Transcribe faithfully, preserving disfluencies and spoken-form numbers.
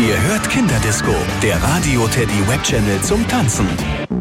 Ihr hört Kinderdisco, der Radio Teddy Webchannel zum Tanzen.